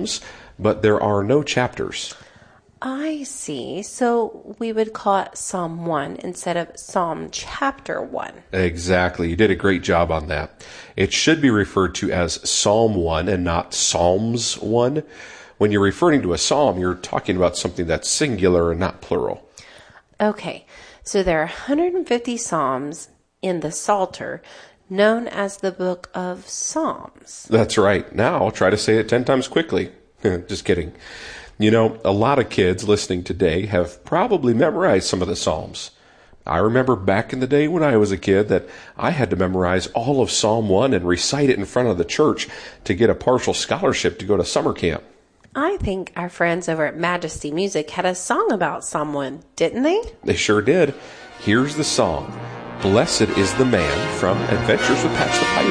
psalms, but there are no chapters. I see. So we would call it Psalm 1 instead of Psalm chapter 1. Exactly. You did a great job on that. It should be referred to as Psalm 1 and not Psalms 1. When you're referring to a psalm, you're talking about something that's singular and not plural. Okay, so there are 150 psalms in the Psalter, known as the Book of Psalms. That's right. Now try to say it 10 times quickly. Just kidding. You know, a lot of kids listening today have probably memorized some of the Psalms. I remember back in the day when I was a kid that I had to memorize all of Psalm 1 and recite it in front of the church to get a partial scholarship to go to summer camp. I think our friends over at Majesty Music had a song about Psalm 1, didn't they? They sure did. Here's the song, Blessed is the Man, from Adventures with Patch the Pirate.